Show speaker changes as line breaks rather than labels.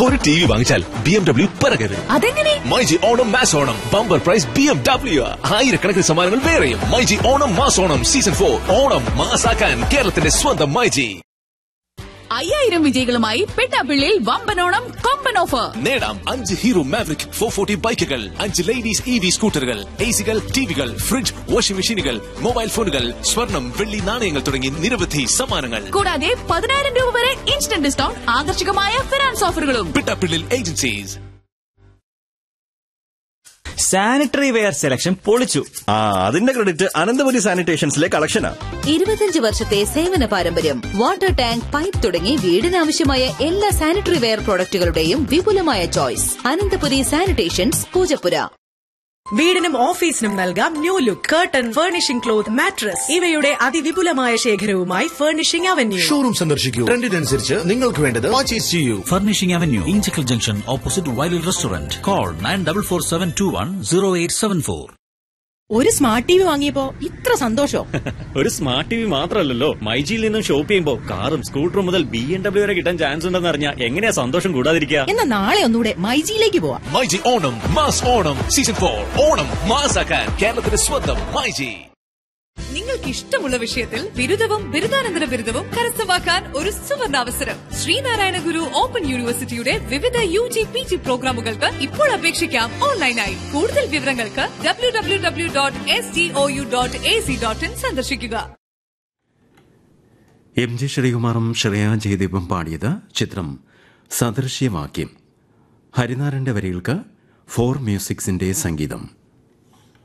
ഒരു T V വാങ്ങിച്ചാൽ BMW പിറകെ വരും.
അതെങ്ങനെ?
MyG Onam mass Onam bumper prize BMW. ആയിരക്കണക്കിന് സമ്മാനങ്ങൾ വേറെയും. മൈജി ഓണം മാസ് ഓണം സീസൺ 4 ഓണം മാസാക്കാൻ കേരളത്തിന്റെ സ്വന്തം മൈജി.
5000 വിജയികളുമായി പെട്ടാപ്പിള്ളിയിൽ വമ്പനോണം കൊമ്പൻ ഓഫർ.
നേടാം 5 ഹീറോ മാവറിക് 440 ബൈക്കുകൾ, 5 ലേഡീസ് EV സ്കൂട്ടറുകൾ, AC-കൾ, ടിവികൾ, ഫ്രിഡ്ജ്, വാഷിംഗ് മെഷീനുകൾ, മൊബൈൽ ഫോണുകൾ, സ്വർണം, വെള്ളി നാണയങ്ങൾ തുടങ്ങി നിരവധി സമ്മാനങ്ങൾ.
കൂടാതെ 10000 രൂപ വരെ ഇൻസ്റ്റന്റ് ഡിസ്കൗണ്ട്, ആകർഷകമായ ഫിനാൻസ് ഓഫറുകളും.
പെട്ടാപ്പിള്ളിൽ ഏജൻസീസ്.
സാനിറ്ററി വെയർ സെലക്ഷൻ പൊളിച്ചു.
അതിന്റെ ക്രെഡിറ്റ് അനന്തപുരി സാനിറ്റേഷൻസിലെ കളക്ഷനാ.
25 വർഷത്തെ സേവന പാരമ്പര്യം. വാട്ടർ ടാങ്ക്, പൈപ്പ് തുടങ്ങി വീടിനാവശ്യമായ എല്ലാ സാനിറ്ററി വെയർ പ്രോഡക്റ്റുകളുടെയും വിപുലമായ ചോയ്സ്. അനന്തപുരി സാനിറ്റേഷൻസ്, പൂജപ്പുര.
വീടിനും ഓഫീസിനും നൽകാം new look. Curtain, furnishing cloth, mattress ഇവയുടെ അതിവിപുലമായ ശേഖരവുമായി ഫർണിഷിംഗ് അവന്യൂ.
ഷോറൂം സന്ദർശിക്കൂ. ട്രെൻഡിനനുസരിച്ച് നിങ്ങൾക്ക് വേണ്ടത് പർച്ചേസ് ചെയ്യൂ.
Furnishing avenue, Inchakkal junction, opposite വൈലിൽ restaurant. Call 9447210874.
ഒരു സ്മാർട്ട് TV വാങ്ങിയപ്പോ ഇത്ര സന്തോഷം.
ഒരു സ്മാർട്ട് TV മാത്രമല്ലല്ലോ, മൈജിയിൽ നിന്നും ഷോപ്പ് ചെയ്യുമ്പോ കാറും സ്കൂട്ടറും മുതൽ BMW വരെ കിട്ടാൻ ചാൻസ് ഉണ്ടെന്ന് അറിഞ്ഞാൽ എങ്ങനെയാ സന്തോഷം കൂടാതിരിക്കുക?
എന്നാ നാളെ ഒന്നുകൂടെ മൈജിയിലേക്ക് പോവാം.
മൈജി ഓണം മാസ് ഓണം സീസൺ 4 ഓണം മാസാക്കാൻ കേരളത്തിന്റെ സ്വന്തം മൈജി.
നിങ്ങൾക്ക് ഇഷ്ടമുള്ള വിഷയത്തിൽ ബിരുദവും ബിരുദാനന്തര ബിരുദവും കരസ്ഥമാക്കാൻ ഒരു സുവർണാവസരം. ശ്രീനാരായണ ഗുരു ഓപ്പൺ യൂണിവേഴ്സിറ്റിയുടെ വിവിധ UG PG പ്രോഗ്രാമുകൾക്ക് ഇപ്പോൾ അപേക്ഷിക്കാം ഓൺലൈനായി. കൂടുതൽ വിവരങ്ങൾക്ക് www.sdou.ac.in സന്ദർശിക്കുക.
MG ശ്രീകുമാറും ശ്രേയ ജയദീപും പാടിയത് ചിത്രം സദൃശ്യവാക്യം. ഹരിനാരന്റെ വരികൾക്ക് 4 മ്യൂസിക്സിന്റെ സംഗീതം.